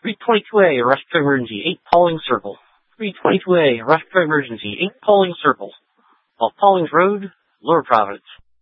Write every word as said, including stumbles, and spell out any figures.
three twenty-two A, arrest for emergency, eight Pawling Circle. three twenty-two A, arrest for emergency, eight Pawling Circle. Off Pawlings Road, Lower Providence.